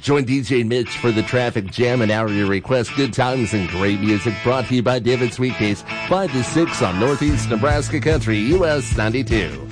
Join DJ Mitch for the Traffic Jam, an hour to request good times and great music, brought to you by David's Weekdays, 5 to 6 on Northeast Nebraska Country, US 92.